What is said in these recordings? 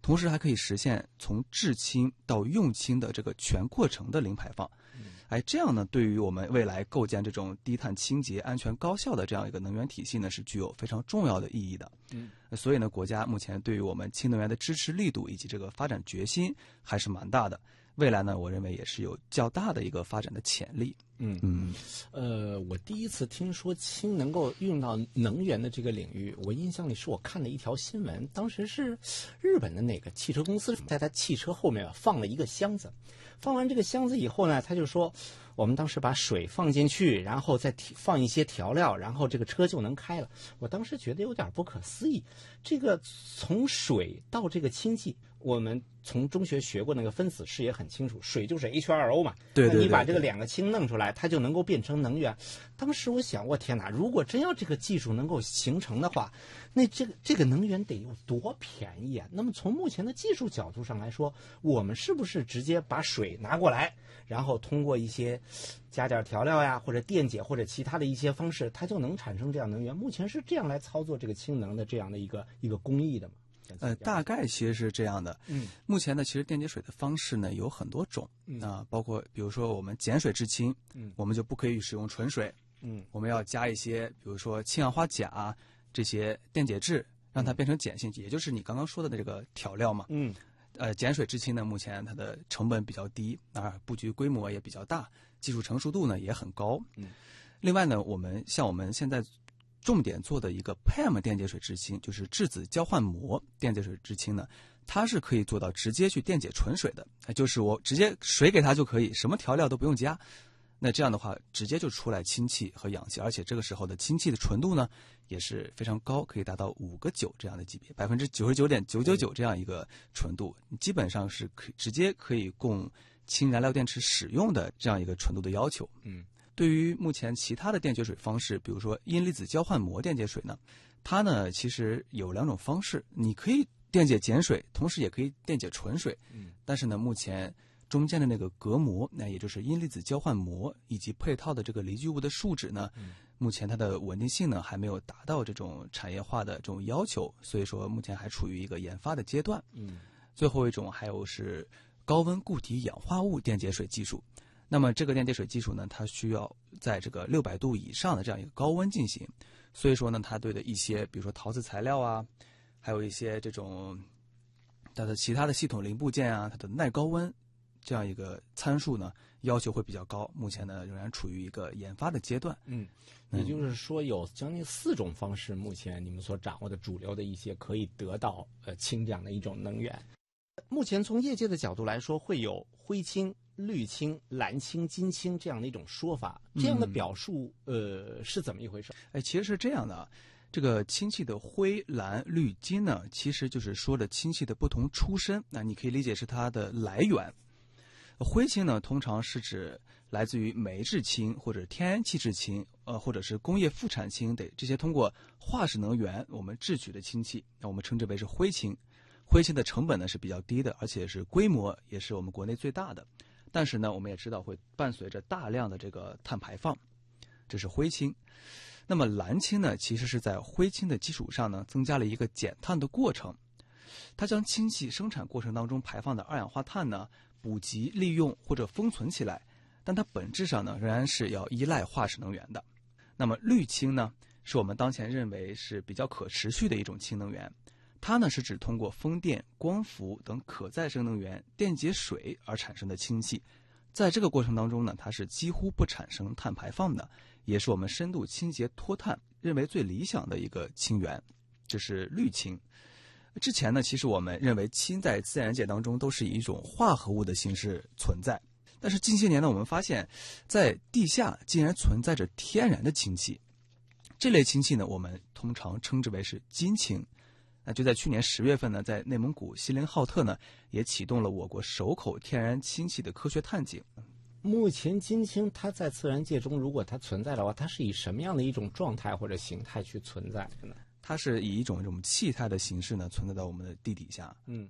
同时还可以实现从制氢到用氢的这个全过程的零排放。这样呢，对于我们未来构建这种低碳、清洁、安全、高效的这样一个能源体系呢，是具有非常重要的意义的。所以呢，国家目前对于我们氢能源的支持力度以及这个发展决心还是蛮大的。未来呢，我认为也是有较大的一个发展的潜力。 我第一次听说氢能够用到能源的这个领域，我印象里是我看了一条新闻，当时是日本的哪个汽车公司在他汽车后面放了一个箱子，放完这个箱子以后呢，他就说我们当时把水放进去，然后再放一些调料，然后这个车就能开了。我当时觉得有点不可思议，这个从水到这个氢气，我们从中学学过那个分子式也很清楚，水就是 H2O 嘛， 对， 你把这个两个氢弄出来，它就能够变成能源。当时我想，我天哪，如果真要这个技术能够形成的话，那这个能源得有多便宜啊？那么从目前的技术角度上来说，我们是不是直接把水拿过来，然后通过一些加点调料呀，或者电解或者其他的一些方式，它就能产生这样能源？目前是这样来操作这个氢能的这样的一个工艺的吗？ 大概其实是这样的。目前呢，其实电解水的方式呢有很多种。包括比如说我们碱水制氢，我们就不可以使用纯水。我们要加一些，比如说氢氧化钾这些电解质，让它变成碱性，也就是你刚刚说的这个调料嘛。碱水制氢呢，目前它的成本比较低，布局规模也比较大，技术成熟度呢也很高。另外呢，我们现在重点做的一个 PEM 电解水制氢，就是质子交换膜电解水制氢呢，它是可以做到直接去电解纯水的，就是我直接水给它就可以，什么调料都不用加。那这样的话，直接就出来氢气和氧气，而且这个时候的氢气的纯度呢也是非常高，可以达到5个9这样的级别，99.999%这样一个纯度，基本上是直接可以供氢燃料电池使用的这样一个纯度的要求。对于目前其他的电解水方式，比如说阴离子交换膜电解水呢，它呢其实有2种方式，你可以电解碱水，同时也可以电解纯水。但是呢，目前中间的那个隔膜，那也就是阴离子交换膜以及配套的这个离聚物的树脂呢，目前它的稳定性呢还没有达到这种产业化的这种要求，所以说目前还处于一个研发的阶段。最后一种还有是高温固体氧化物电解水技术。那么这个电解水技术呢，它需要在这个600度以上的这样一个高温进行，所以说呢，它对的一些比如说陶瓷材料还有一些这种它的其他的系统零部件它的耐高温这样一个参数呢，要求会比较高。目前呢，仍然处于一个研发的阶段。 也就是说，有将近4种方式，目前你们所掌握的主流的一些可以得到氢这样的一种能源。目前从业界的角度来说，会有灰氢、绿氢、蓝氢、金氢这样的一种说法，这样的表述是怎么一回事？ 其实是这样的，这个氢气的灰、蓝、绿、金呢，其实就是说的氢气的不同出身，那你可以理解是它的来源。灰氢呢，通常是指来自于煤制氢或者天然气制氢，或者是工业副产氢的这些通过化石能源我们制取的氢气，那我们称之为是灰氢。灰氢的成本呢是比较低的，而且是规模也是我们国内最大的。但是呢，我们也知道会伴随着大量的这个碳排放，这是灰氢。那么蓝氢呢，其实是在灰氢的基础上呢，增加了一个减碳的过程。它将氢气生产过程当中排放的二氧化碳呢，补给利用或者封存起来，但它本质上呢，仍然是要依赖化石能源的。那么绿氢呢，是我们当前认为是比较可持续的一种氢能源。它呢是指通过风电、光伏等可再生能源电解水而产生的氢气，在这个过程当中呢，它是几乎不产生碳排放的，也是我们深度清洁脱碳认为最理想的一个氢源，这是绿氢。之前呢，其实我们认为氢在自然界当中都是以一种化合物的形式存在，但是近些年呢，我们发现在地下竟然存在着天然的氢气，这类氢气呢，我们通常称之为是金氢。那就在去年10月份呢，在内蒙古锡林浩特呢，也启动了我国首口天然氢气的科学探井。 目前金氢它在自然界中，如果它存在的话，它是以什么样的一种状态或者形态去存在的呢？ 它是以一种这种气态的形式呢，存在到我们的地底下。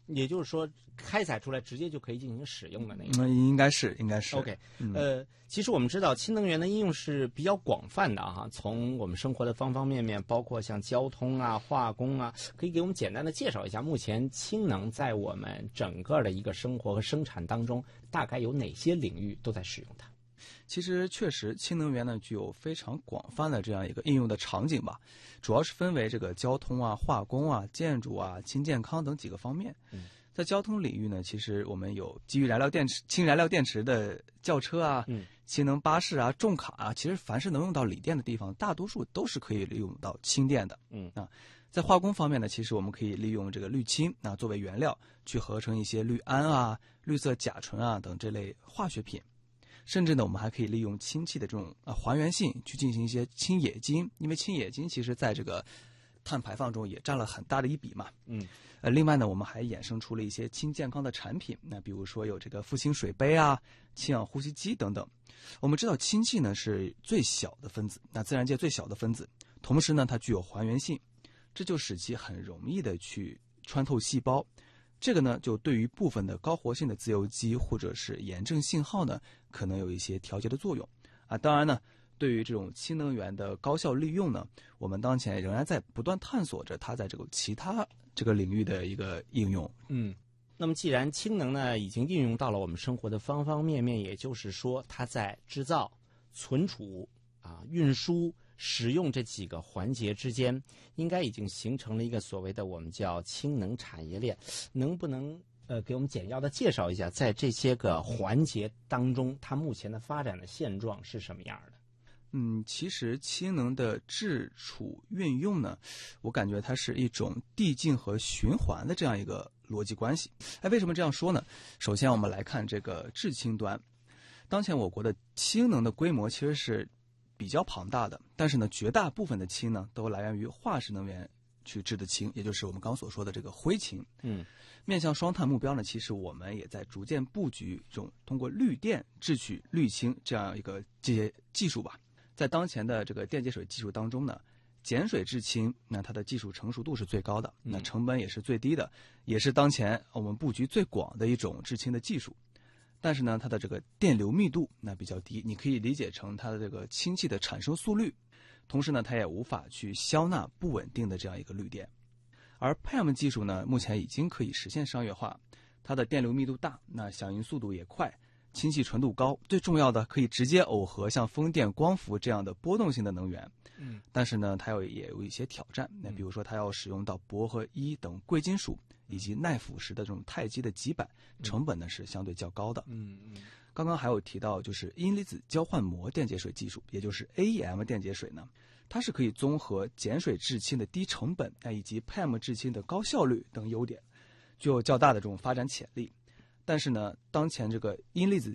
也就是说开采出来直接就可以进行使用的那种。 应该是。 OK，其实我们知道氢能源的应用是比较广泛的哈，从我们生活的方方面面，包括像交通啊、化工啊，可以给我们简单的介绍一下，目前氢能在我们整个的一个生活和生产当中，大概有哪些领域都在使用它？ 其实确实，氢能源呢具有非常广泛的这样一个应用的场景吧，主要是分为这个交通啊、化工啊、建筑啊、氢健康等几个方面。在交通领域呢，其实我们有基于氢燃料电池的轿车啊、氢能巴士啊、重卡啊，其实凡是能用到锂电的地方，大多数都是可以利用到氢电的。在化工方面呢，其实我们可以利用这个氯氢作为原料，去合成一些氯胺啊、绿色甲醇啊等这类化学品。甚至呢，我们还可以利用氢气的这种还原性去进行一些氢冶金，因为氢冶金其实在这个碳排放中也占了很大的一笔嘛。另外呢，我们还衍生出了一些氢健康的产品，那比如说有这个富氢水杯啊、氢氧呼吸机等等。我们知道氢气呢是最小的分子，那自然界最小的分子，同时呢它具有还原性，这就使其很容易的去穿透细胞。这个呢，就对于部分的高活性的自由基或者是炎症信号呢，可能有一些调节的作用当然呢，对于这种氢能源的高效利用呢，我们当前仍然在不断探索着它在这个其他这个领域的一个应用。 那么既然氢能呢已经应用到了我们生活的方方面面，也就是说，它在制造、存储运输、使用这几个环节之间，应该已经形成了一个所谓的我们叫氢能产业链。能不能给我们简要的介绍一下，在这些个环节当中，它目前的发展的现状是什么样的？ 其实氢能的制储运用呢，我感觉它是一种递进和循环的这样一个逻辑关系。为什么这样说呢？首先我们来看这个制氢端，当前我国的氢能的规模其实是比较庞大的，但是呢，绝大部分的氢呢都来源于化石能源去制的氢，也就是我们刚所说的这个灰氢。面向双碳目标呢，其实我们也在逐渐布局这种通过绿电制取氯氢这样一个这些技术吧。在当前的这个电解水技术当中呢，碱水制氢，那它的技术成熟度是最高的，那成本也是最低的，也是当前我们布局最广的一种制氢的技术。但是呢，它的这个电流密度比较低，你可以理解成它的这个氢气的产生速率，同时呢，它也无法去消纳不稳定的这样一个绿电。而 PEM 技术呢，目前已经可以实现商业化，它的电流密度大，那响应速度也快，氢气纯度高，最重要的可以直接耦合像风电、光伏这样的波动性的能源。但是呢，它也有一些挑战，那比如说它要使用到铂和铱等贵金属，以及耐腐蚀的这种钛基的基板，成本呢是相对较高的。刚刚还有提到就是阴离子交换膜电解水技术，也就是 AEM 电解水呢，它是可以综合碱水制氢的低成本以及 PEM 制氢的高效率等优点，具有较大的这种发展潜力。但是呢，当前这个阴离子